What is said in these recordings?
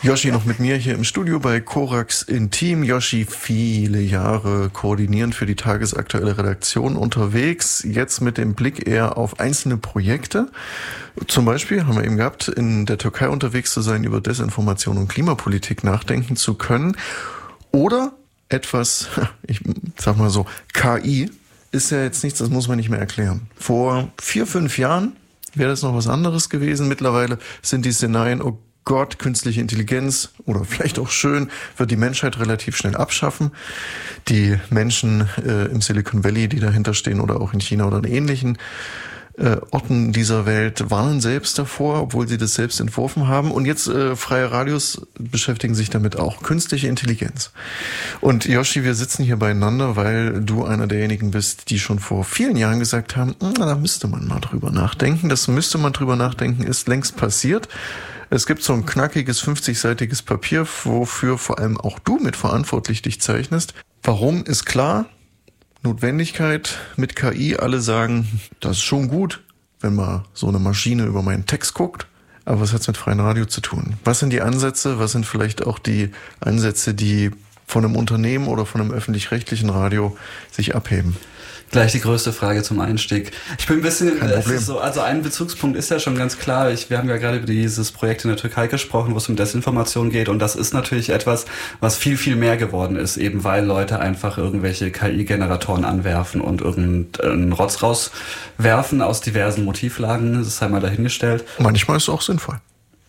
Yoshi noch mit mir hier im Studio bei Korax Intim. Yoshi, viele Jahre koordinierend für die tagesaktuelle Redaktion unterwegs, jetzt mit dem Blick eher auf einzelne Projekte. Zum Beispiel haben wir eben gehabt, in der Türkei unterwegs zu sein, über Desinformation und Klimapolitik nachdenken zu können. Oder etwas, ich sag mal so, KI ist ja jetzt nichts, das muss man nicht mehr erklären. Vor 4-5 Jahren wäre das noch was anderes gewesen. Mittlerweile sind die Szenarien, oh Gott, künstliche Intelligenz oder vielleicht auch schön, wird die Menschheit relativ schnell abschaffen. Die Menschen im Silicon Valley, die dahinter stehen oder auch in China oder in ähnlichen Orten dieser Welt warnen selbst davor, obwohl sie das selbst entworfen haben. Und jetzt freie Radios beschäftigen sich damit auch. Künstliche Intelligenz. Und Yoshi, wir sitzen hier beieinander, weil du einer derjenigen bist, die schon vor vielen Jahren gesagt haben, da müsste man mal drüber nachdenken. Das müsste man drüber nachdenken, ist längst passiert. Es gibt so ein knackiges 50-seitiges Papier, wofür vor allem auch du mitverantwortlich dich zeichnest. Warum ist klar? Notwendigkeit mit KI. Alle sagen, das ist schon gut, wenn mal so eine Maschine über meinen Text guckt. Aber was hat's mit freiem Radio zu tun? Was sind die Ansätze? Was sind vielleicht auch die Ansätze, die von einem Unternehmen oder von einem öffentlich-rechtlichen Radio sich abheben? Gleich die größte Frage zum Einstieg. Ich bin ein bisschen, es ist so, also ein Bezugspunkt ist ja schon ganz klar. Wir haben ja gerade über dieses Projekt in der Türkei gesprochen, wo es um Desinformation geht. Und das ist natürlich etwas, was viel, viel mehr geworden ist, eben weil Leute einfach irgendwelche KI-Generatoren anwerfen und irgendeinen Rotz rauswerfen aus diversen Motivlagen. Das ist einmal dahingestellt. Manchmal ist es auch sinnvoll.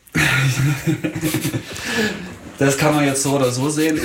Das kann man jetzt so oder so sehen.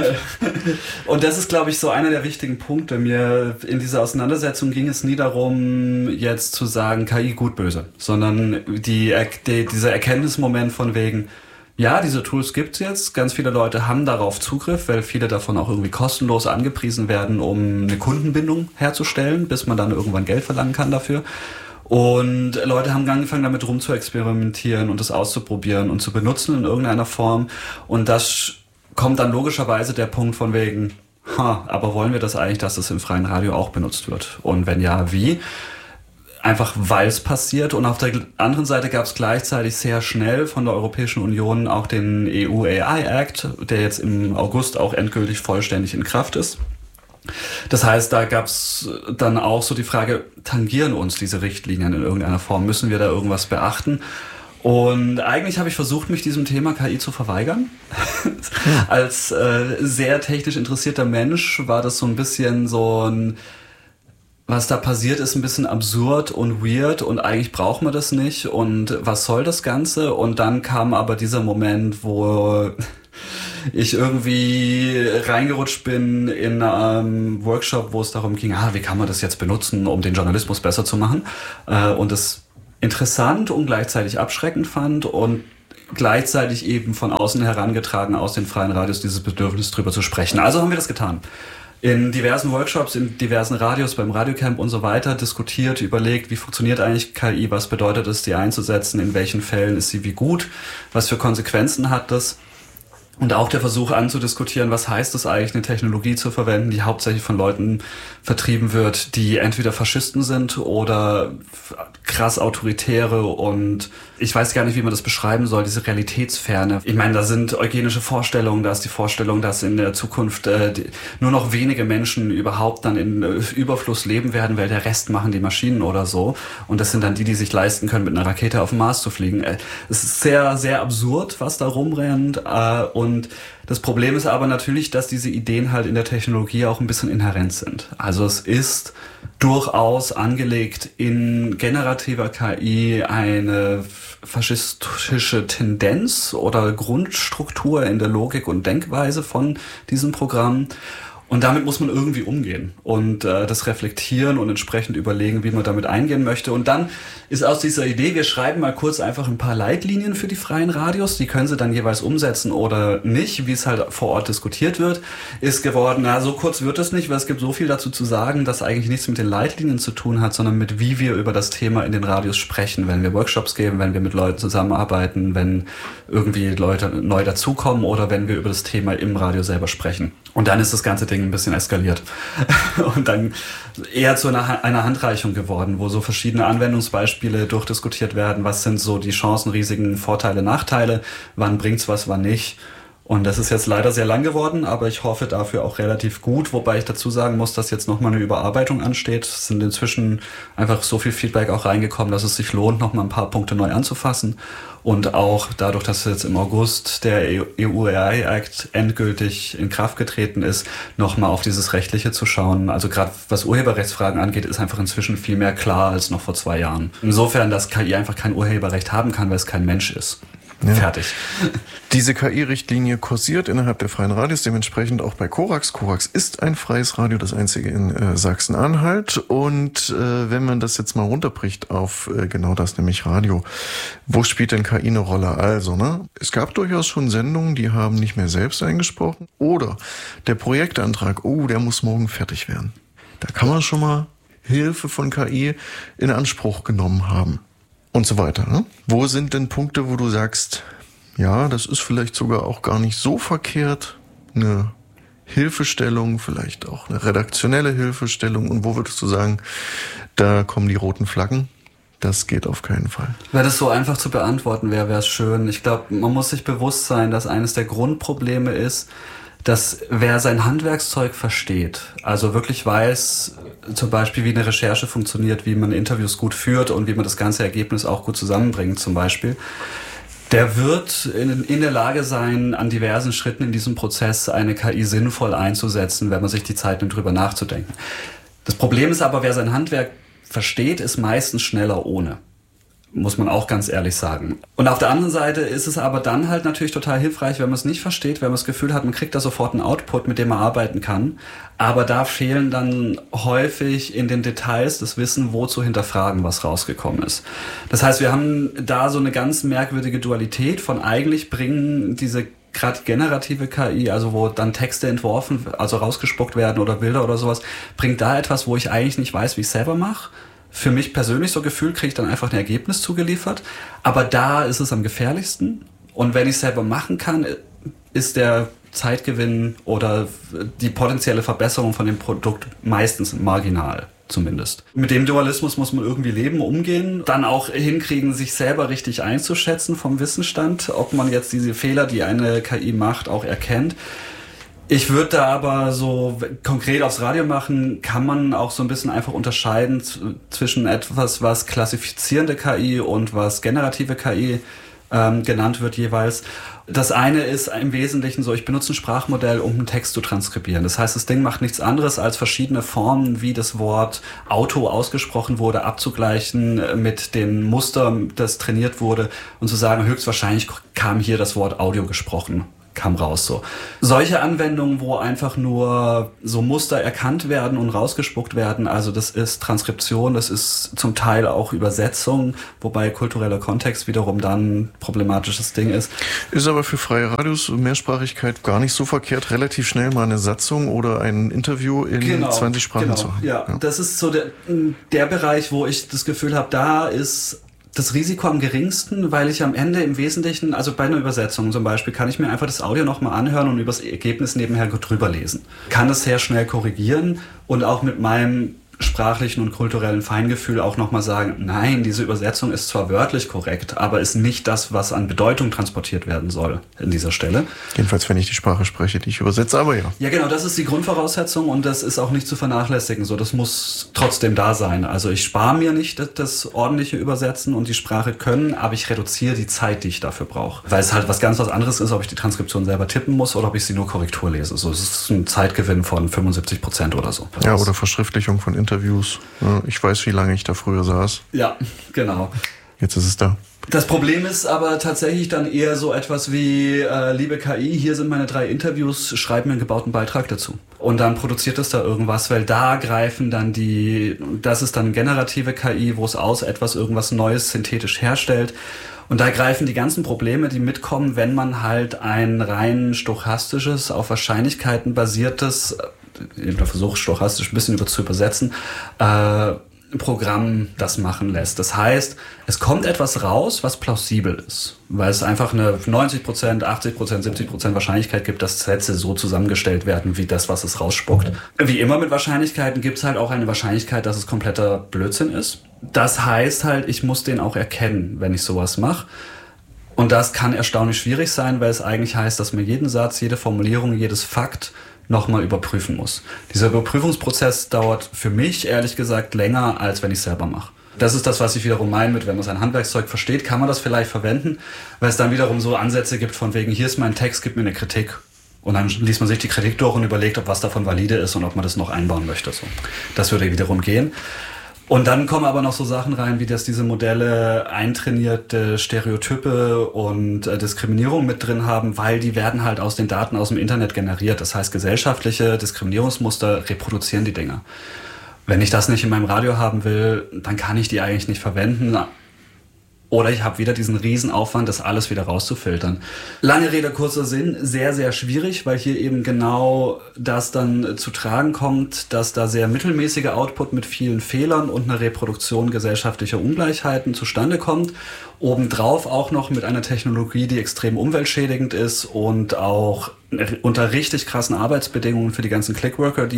Und das ist, glaube ich, so einer der wichtigen Punkte. Mir in dieser Auseinandersetzung ging es nie darum, jetzt zu sagen, KI gut, böse, sondern dieser Erkenntnismoment von wegen, ja, diese Tools gibt's jetzt. Ganz viele Leute haben darauf Zugriff, weil viele davon auch irgendwie kostenlos angepriesen werden, um eine Kundenbindung herzustellen, bis man dann irgendwann Geld verlangen kann dafür. Und Leute haben angefangen, damit rum zu experimentieren und das auszuprobieren und zu benutzen in irgendeiner Form. Und das kommt dann logischerweise der Punkt von wegen, aber wollen wir das eigentlich, dass das im freien Radio auch benutzt wird? Und wenn ja, wie? Einfach weil es passiert. Und auf der anderen Seite gab es gleichzeitig sehr schnell von der Europäischen Union auch den EU AI Act, der jetzt im August auch endgültig vollständig in Kraft ist. Das heißt, da gab's dann auch so die Frage, tangieren uns diese Richtlinien in irgendeiner Form? Müssen wir da irgendwas beachten? Und eigentlich habe ich versucht, mich diesem Thema KI zu verweigern. Als sehr technisch interessierter Mensch war das so ein bisschen was da passiert, ist ein bisschen absurd und weird und eigentlich braucht man das nicht und was soll das Ganze? Und dann kam aber dieser Moment, wo ich irgendwie reingerutscht bin in einem Workshop, wo es darum ging, wie kann man das jetzt benutzen, um den Journalismus besser zu machen, und es interessant und gleichzeitig abschreckend fand und gleichzeitig eben von außen herangetragen aus den freien Radios dieses Bedürfnis drüber zu sprechen. Also haben wir das getan. In diversen Workshops, in diversen Radios, beim Radiocamp und so weiter diskutiert, überlegt, wie funktioniert eigentlich KI, was bedeutet es, die einzusetzen, in welchen Fällen ist sie wie gut, was für Konsequenzen hat das. Und auch der Versuch anzudiskutieren, was heißt es eigentlich, eine Technologie zu verwenden, die hauptsächlich von Leuten vertrieben wird, die entweder Faschisten sind oder krass autoritäre und ich weiß gar nicht, wie man das beschreiben soll, diese Realitätsferne. Ich meine, da sind eugenische Vorstellungen, da ist die Vorstellung, dass in der Zukunft nur noch wenige Menschen überhaupt dann in Überfluss leben werden, weil der Rest machen die Maschinen oder so. Und das sind dann die sich leisten können, mit einer Rakete auf den Mars zu fliegen. Es ist sehr, sehr absurd, was da rumrennt. Und das Problem ist aber natürlich, dass diese Ideen halt in der Technologie auch ein bisschen inhärent sind. Also es ist durchaus angelegt in generativer KI eine faschistische Tendenz oder Grundstruktur in der Logik und Denkweise von diesem Programm. Und damit muss man irgendwie umgehen und das reflektieren und entsprechend überlegen, wie man damit eingehen möchte. Und dann ist aus dieser Idee, wir schreiben mal kurz einfach ein paar Leitlinien für die freien Radios, die können sie dann jeweils umsetzen oder nicht, wie es halt vor Ort diskutiert wird, ist geworden, so kurz wird es nicht, weil es gibt so viel dazu zu sagen, dass eigentlich nichts mit den Leitlinien zu tun hat, sondern mit wie wir über das Thema in den Radios sprechen, wenn wir Workshops geben, wenn wir mit Leuten zusammenarbeiten, wenn irgendwie Leute neu dazukommen oder wenn wir über das Thema im Radio selber sprechen. Und dann ist das ganze Ding Ding ein bisschen eskaliert und dann eher zu einer Handreichung geworden, wo so verschiedene Anwendungsbeispiele durchdiskutiert werden. Was sind so die Chancen, Risiken, Vorteile, Nachteile? Wann bringt's was, wann nicht? Und das ist jetzt leider sehr lang geworden, aber ich hoffe dafür auch relativ gut, wobei ich dazu sagen muss, dass jetzt nochmal eine Überarbeitung ansteht. Es sind inzwischen einfach so viel Feedback auch reingekommen, dass es sich lohnt, nochmal ein paar Punkte neu anzufassen. Und auch dadurch, dass jetzt im August der EU-AI-Act endgültig in Kraft getreten ist, nochmal auf dieses Rechtliche zu schauen. Also gerade was Urheberrechtsfragen angeht, ist einfach inzwischen viel mehr klar als noch vor 2 Jahren. Insofern, dass KI einfach kein Urheberrecht haben kann, weil es kein Mensch ist. Ja. Fertig. Diese KI-Richtlinie kursiert innerhalb der freien Radios, dementsprechend auch bei Korax. Korax ist ein freies Radio, das einzige in Sachsen-Anhalt. Und wenn man das jetzt mal runterbricht auf genau das, nämlich Radio, wo spielt denn KI eine Rolle? Also, es gab durchaus schon Sendungen, die haben nicht mehr selbst eingesprochen. Oder der Projektantrag, der muss morgen fertig werden. Da kann man schon mal Hilfe von KI in Anspruch genommen haben. Und so weiter. Ne? Wo sind denn Punkte, wo du sagst, ja, das ist vielleicht sogar auch gar nicht so verkehrt, eine Hilfestellung, vielleicht auch eine redaktionelle Hilfestellung, und wo würdest du sagen, da kommen die roten Flaggen? Das geht auf keinen Fall. Wenn das so einfach zu beantworten wäre, wäre es schön. Ich glaube, man muss sich bewusst sein, dass eines der Grundprobleme ist, dass wer sein Handwerkszeug versteht, also wirklich weiß, zum Beispiel, wie eine Recherche funktioniert, wie man Interviews gut führt und wie man das ganze Ergebnis auch gut zusammenbringt zum Beispiel, der wird in der Lage sein, an diversen Schritten in diesem Prozess eine KI sinnvoll einzusetzen, wenn man sich die Zeit nimmt, drüber nachzudenken. Das Problem ist aber, wer sein Handwerk versteht, ist meistens schneller ohne. Muss man auch ganz ehrlich sagen. Und auf der anderen Seite ist es aber dann halt natürlich total hilfreich, wenn man es nicht versteht, wenn man das Gefühl hat, man kriegt da sofort einen Output, mit dem man arbeiten kann. Aber da fehlen dann häufig in den Details das Wissen, wo zu hinterfragen, was rausgekommen ist. Das heißt, wir haben da so eine ganz merkwürdige Dualität von eigentlich bringen diese gerade generative KI, also wo dann Texte entworfen, also rausgespuckt werden oder Bilder oder sowas, bringt da etwas, wo ich eigentlich nicht weiß, wie ich es selber mache. Für mich persönlich so gefühlt kriege ich dann einfach ein Ergebnis zugeliefert. Aber da ist es am gefährlichsten. Und wenn ich es selber machen kann, ist der Zeitgewinn oder die potenzielle Verbesserung von dem Produkt meistens marginal, zumindest. Mit dem Dualismus muss man irgendwie leben, umgehen. Dann auch hinkriegen, sich selber richtig einzuschätzen vom Wissensstand, ob man jetzt diese Fehler, die eine KI macht, auch erkennt. Ich würde da aber so konkret aufs Radio machen, kann man auch so ein bisschen einfach unterscheiden zwischen etwas, was klassifizierende KI und was generative KI genannt wird jeweils. Das eine ist im Wesentlichen so, ich benutze ein Sprachmodell, um einen Text zu transkribieren. Das heißt, das Ding macht nichts anderes, als verschiedene Formen, wie das Wort Auto ausgesprochen wurde, abzugleichen mit den Mustern, das trainiert wurde und zu sagen, höchstwahrscheinlich kam hier das Wort Audio gesprochen. Kam raus so. Solche Anwendungen, wo einfach nur so Muster erkannt werden und rausgespuckt werden, also das ist Transkription, das ist zum Teil auch Übersetzung, wobei kultureller Kontext wiederum dann ein problematisches Ding ist. Ist aber für freie Radios Mehrsprachigkeit gar nicht so verkehrt, relativ schnell mal eine Satzung oder ein Interview in 20 Sprachen zu haben. Ja, das ist so der Bereich, wo ich das Gefühl habe, da ist das Risiko am geringsten, weil ich am Ende im Wesentlichen, also bei einer Übersetzung zum Beispiel, kann ich mir einfach das Audio nochmal anhören und über das Ergebnis nebenher drüber lesen. Kann das sehr schnell korrigieren und auch mit meinem sprachlichen und kulturellen Feingefühl auch nochmal sagen, nein, diese Übersetzung ist zwar wörtlich korrekt, aber ist nicht das, was an Bedeutung transportiert werden soll in dieser Stelle. Jedenfalls, wenn ich die Sprache spreche, die ich übersetze, aber ja. Ja, genau, das ist die Grundvoraussetzung und das ist auch nicht zu vernachlässigen. So, das muss trotzdem da sein. Also ich spare mir nicht das ordentliche Übersetzen und die Sprache können, aber ich reduziere die Zeit, die ich dafür brauche. Weil es halt was anderes ist, ob ich die Transkription selber tippen muss oder ob ich sie nur Korrektur lese. So, es ist ein Zeitgewinn von 75% oder so. Ja, oder Verschriftlichung von Interviews. Ich weiß, wie lange ich da früher saß. Ja, genau. Jetzt ist es da. Das Problem ist aber tatsächlich dann eher so etwas wie, liebe KI, hier sind meine 3 Interviews, schreib mir einen gebauten Beitrag dazu. Und dann produziert es da irgendwas, weil da greifen dann das ist dann generative KI, wo es aus irgendwas Neues synthetisch herstellt. Und da greifen die ganzen Probleme, die mitkommen, wenn man halt ein rein stochastisches, auf Wahrscheinlichkeiten basiertes, ich versuche stochastisch ein bisschen zu übersetzen, Programm das machen lässt. Das heißt, es kommt etwas raus, was plausibel ist, weil es einfach eine 90%, 80%, 70% Wahrscheinlichkeit gibt, dass Sätze so zusammengestellt werden, wie das, was es rausspuckt. Wie immer mit Wahrscheinlichkeiten gibt es halt auch eine Wahrscheinlichkeit, dass es kompletter Blödsinn ist. Das heißt halt, ich muss den auch erkennen, wenn ich sowas mache. Und das kann erstaunlich schwierig sein, weil es eigentlich heißt, dass man jeden Satz, jede Formulierung, jedes Fakt nochmal überprüfen muss. Dieser Überprüfungsprozess dauert für mich, ehrlich gesagt, länger, als wenn ich es selber mache. Das ist das, was ich wiederum meine mit, wenn man sein Handwerkszeug versteht, kann man das vielleicht verwenden, weil es dann wiederum so Ansätze gibt von wegen, hier ist mein Text, gib mir eine Kritik. Und dann liest man sich die Kritik durch und überlegt, ob was davon valide ist und ob man das noch einbauen möchte. So. Das würde wiederum gehen. Und dann kommen aber noch so Sachen rein, wie dass diese Modelle eintrainierte Stereotype und Diskriminierung mit drin haben, weil die werden halt aus den Daten aus dem Internet generiert. Das heißt, gesellschaftliche Diskriminierungsmuster reproduzieren die Dinger. Wenn ich das nicht in meinem Radio haben will, dann kann ich die eigentlich nicht verwenden. Oder ich habe wieder diesen Riesenaufwand, das alles wieder rauszufiltern. Lange Rede, kurzer Sinn, sehr, sehr schwierig, weil hier eben genau das dann zu tragen kommt, dass da sehr mittelmäßiger Output mit vielen Fehlern und einer Reproduktion gesellschaftlicher Ungleichheiten zustande kommt. Obendrauf auch noch mit einer Technologie, die extrem umweltschädigend ist und auch unter richtig krassen Arbeitsbedingungen für die ganzen Clickworker,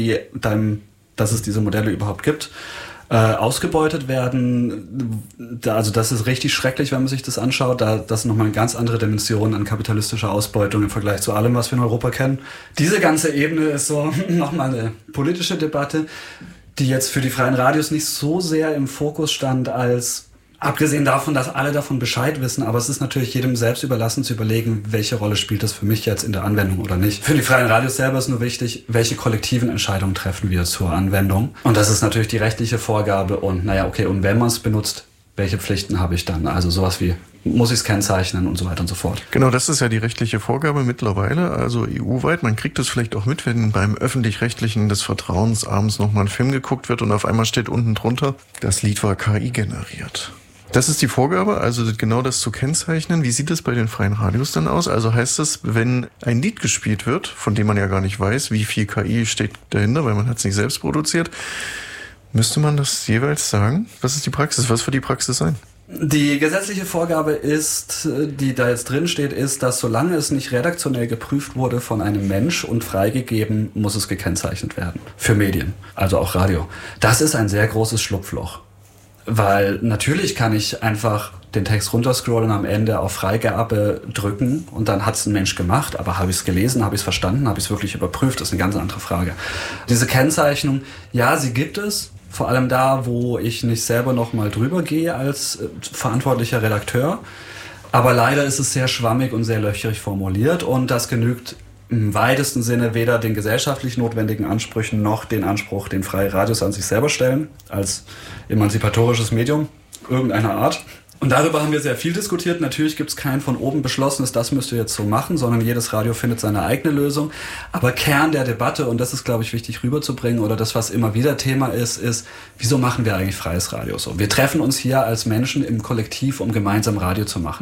dass es diese Modelle überhaupt gibt, ausgebeutet werden. Also das ist richtig schrecklich, wenn man sich das anschaut. Das ist nochmal eine ganz andere Dimension an kapitalistischer Ausbeutung im Vergleich zu allem, was wir in Europa kennen. Diese ganze Ebene ist so nochmal eine politische Debatte, die jetzt für die freien Radios nicht so sehr im Fokus stand, als abgesehen davon, dass alle davon Bescheid wissen, aber es ist natürlich jedem selbst überlassen zu überlegen, welche Rolle spielt das für mich jetzt in der Anwendung oder nicht. Für die freien Radios selber ist nur wichtig, welche kollektiven Entscheidungen treffen wir zur Anwendung. Und das ist natürlich die rechtliche Vorgabe und und wenn man es benutzt, welche Pflichten habe ich dann? Also sowas wie, muss ich es kennzeichnen und so weiter und so fort. Genau, das ist ja die rechtliche Vorgabe mittlerweile, also EU-weit. Man kriegt das vielleicht auch mit, wenn beim Öffentlich-Rechtlichen des Vertrauens abends nochmal ein Film geguckt wird und auf einmal steht unten drunter, das Lied war KI generiert. Das ist die Vorgabe, also genau das zu kennzeichnen. Wie sieht es bei den freien Radios dann aus? Also heißt das, wenn ein Lied gespielt wird, von dem man ja gar nicht weiß, wie viel KI steht dahinter, weil man hat es nicht selbst produziert, müsste man das jeweils sagen? Was ist die Praxis? Was wird die Praxis sein? Die gesetzliche Vorgabe ist, die da jetzt drin steht, ist, dass solange es nicht redaktionell geprüft wurde von einem Mensch und freigegeben, muss es gekennzeichnet werden. Für Medien, also auch Radio. Das ist ein sehr großes Schlupfloch. Weil natürlich kann ich einfach den Text runterscrollen, am Ende auf Freigabe drücken und dann hat es ein Mensch gemacht, aber habe ich es gelesen, habe ich es verstanden, habe ich es wirklich überprüft, das ist eine ganz andere Frage. Diese Kennzeichnung, ja, sie gibt es, vor allem da, wo ich nicht selber noch mal drüber gehe als verantwortlicher Redakteur, aber leider ist es sehr schwammig und sehr löcherig formuliert und das genügt im weitesten Sinne weder den gesellschaftlich notwendigen Ansprüchen noch den Anspruch, den freie Radios an sich selber stellen, als emanzipatorisches Medium irgendeiner Art. Und darüber haben wir sehr viel diskutiert. Natürlich gibt es kein von oben beschlossenes, das müsst ihr jetzt so machen, sondern jedes Radio findet seine eigene Lösung. Aber Kern der Debatte, und das ist, glaube ich, wichtig rüberzubringen, oder das, was immer wieder Thema ist, wieso machen wir eigentlich freies Radio so? Wir treffen uns hier als Menschen im Kollektiv, um gemeinsam Radio zu machen.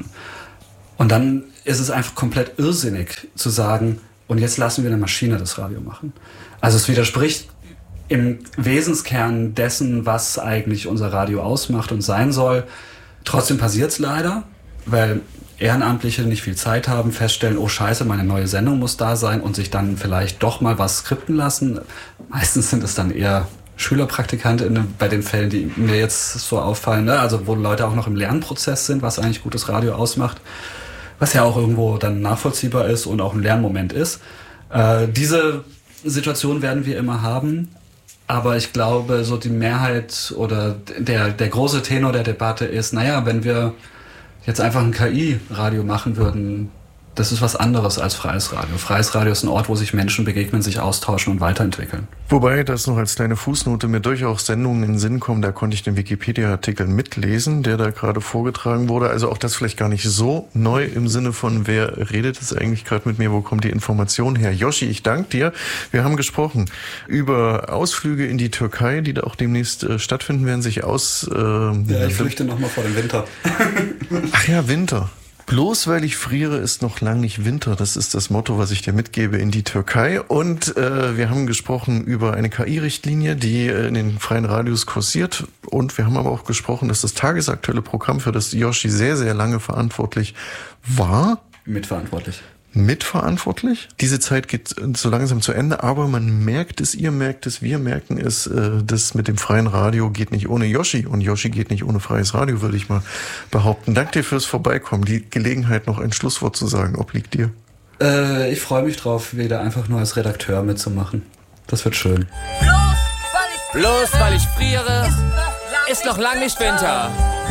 Und dann ist es einfach komplett irrsinnig zu sagen, und jetzt lassen wir eine Maschine das Radio machen. Also es widerspricht im Wesenskern dessen, was eigentlich unser Radio ausmacht und sein soll. Trotzdem passiert es leider, weil Ehrenamtliche nicht viel Zeit haben, feststellen, oh scheiße, meine neue Sendung muss da sein und sich dann vielleicht doch mal was skripten lassen. Meistens sind es dann eher Schülerpraktikantinnen bei den Fällen, die mir jetzt so auffallen, ne? Also wo Leute auch noch im Lernprozess sind, was eigentlich gutes Radio ausmacht. Was ja auch irgendwo dann nachvollziehbar ist und auch ein Lernmoment ist. Diese Situation werden wir immer haben, aber ich glaube, so die Mehrheit oder der große Tenor der Debatte ist, wenn wir jetzt einfach ein KI-Radio machen würden, das ist was anderes als freies Radio. Freies Radio ist ein Ort, wo sich Menschen begegnen, sich austauschen und weiterentwickeln. Wobei, das noch als kleine Fußnote, mir durchaus Sendungen in den Sinn kommen, da konnte ich den Wikipedia-Artikel mitlesen, der da gerade vorgetragen wurde. Also auch das vielleicht gar nicht so neu im Sinne von, wer redet jetzt eigentlich gerade mit mir, wo kommt die Information her? Yoshi, ich danke dir. Wir haben gesprochen über Ausflüge in die Türkei, die da auch demnächst stattfinden werden, sich ich flüchte nochmal vor dem Winter. Ach ja, Winter. Bloß weil ich friere, ist noch lang nicht Winter. Das ist das Motto, was ich dir mitgebe in die Türkei. Und wir haben gesprochen über eine KI-Richtlinie, die in den freien Radios kursiert. Und wir haben aber auch gesprochen, dass das tagesaktuelle Programm, für das Yoshi sehr, sehr lange verantwortlich war. Mitverantwortlich. Diese Zeit geht so langsam zu Ende, aber man merkt es, ihr merkt es, wir merken es, das mit dem freien Radio geht nicht ohne Yoshi und Yoshi geht nicht ohne freies Radio, würde ich mal behaupten. Danke dir fürs Vorbeikommen. Die Gelegenheit, noch ein Schlusswort zu sagen, obliegt dir. Ich freue mich drauf, wieder einfach nur als Redakteur mitzumachen. Das wird schön. Bloß weil ich friere, ist noch lang nicht Winter.